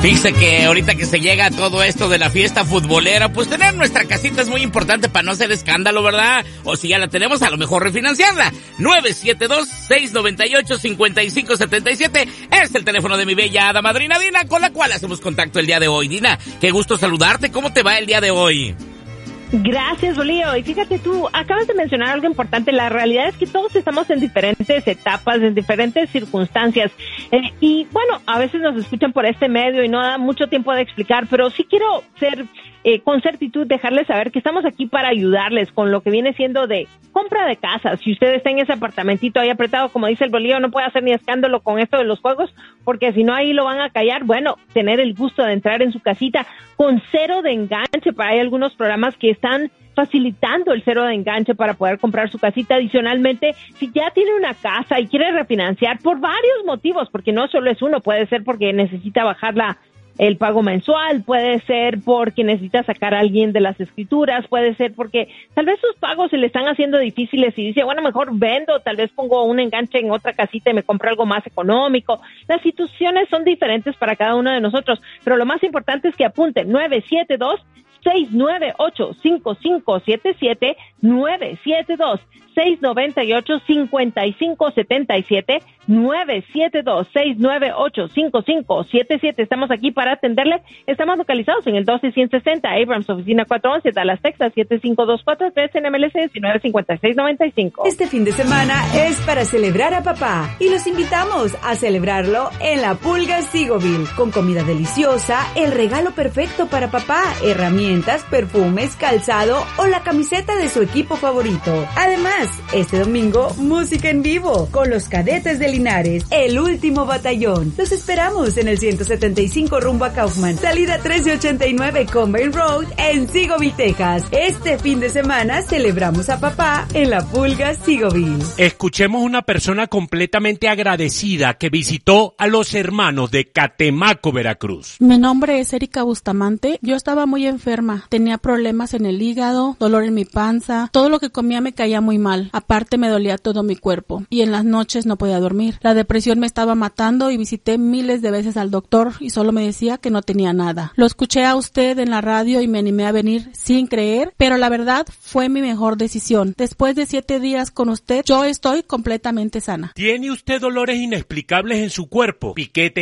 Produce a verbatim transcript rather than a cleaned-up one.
Fíjese que ahorita que se llega todo esto de la fiesta futbolera, pues tener nuestra casita es muy importante para no hacer escándalo, ¿verdad? O si ya la tenemos, a lo mejor refinanciarla. nueve siete dos, seis nueve ocho, cinco cinco siete siete es el teléfono de mi bella hada madrina Dina, con la cual hacemos contacto el día de hoy. Dina, qué gusto saludarte. ¿Cómo te va el día de hoy? Gracias, Bolío. Y fíjate tú, acabas de mencionar algo importante. La realidad es que todos estamos en diferentes etapas, en diferentes circunstancias. Eh, y bueno, a veces nos escuchan por este medio y no da mucho tiempo de explicar, pero sí quiero ser eh, con certitud dejarles saber que estamos aquí para ayudarles con lo que viene siendo de compra de casa. Si usted está en ese apartamentito ahí apretado, como dice el Bolío, no puede hacer ni escándalo con esto de los juegos, porque si no ahí lo van a callar. Bueno, tener el gusto de entrar en su casita con cero de enganche. Para hay algunos programas que están facilitando el cero de enganche para poder comprar su casita. Adicionalmente, si ya tiene una casa y quiere refinanciar por varios motivos, porque no solo es uno, puede ser porque necesita bajar la el pago mensual, puede ser porque necesita sacar a alguien de las escrituras, puede ser porque tal vez sus pagos se le están haciendo difíciles y dice, bueno, mejor vendo, tal vez pongo un enganche en otra casita y me compro algo más económico. Las situaciones son diferentes para cada uno de nosotros, pero lo más importante es que apunten nueve siete dos, seis nueve ocho, cinco cinco siete siete, nueve siete dos, seis nueve ocho, cinco cinco siete siete, nueve siete dos, seis nueve ocho, cinco cinco siete siete. Estamos aquí para atenderle. Estamos localizados en el doce ciento sesenta, Abrams, oficina cuatrocientos once, Dallas, Texas, siete cinco dos cuatro tres, en M L C diecinueve cincuenta y seis noventa y cinco. Este fin de semana es para celebrar a papá y los invitamos a celebrarlo en la Pulga Seagoville, con comida deliciosa, el regalo perfecto para papá, herramientas, perfumes, calzado o la camiseta de su equipo favorito. Además, este domingo, música en vivo con los Cadetes de Linares, el último batallón. Los esperamos en el ciento setenta y cinco rumbo a Kaufman, salida trece ochenta y nueve Convent Road en Seagoville, Texas. Este fin de semana celebramos a papá en la Pulga Seagoville. Escuchemos una persona completamente agradecida que visitó a los hermanos de Catemaco, Veracruz. Mi nombre es Erika Bustamante. Yo estaba muy enferma, tenía problemas en el hígado, dolor en mi panza, todo lo que comía me caía muy mal. Aparte me dolía todo mi cuerpo y en las noches no podía dormir. La depresión me estaba matando y visité miles de veces al doctor y solo me decía que no tenía nada. Lo escuché a usted en la radio y me animé a venir sin creer, pero la verdad fue mi mejor decisión. Después de siete días con usted, yo estoy completamente sana. ¿Tiene usted dolores inexplicables en su cuerpo, piquetes